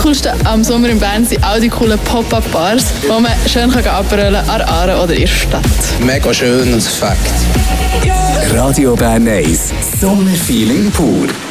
Coolste am Sommer in Bern sind auch die coolen Pop-Up-Bars, wo man schön abrollen kann an Aare oder in der Stadt. Mega schön und Fakt. Radio Bern 1, Sommerfeeling pur.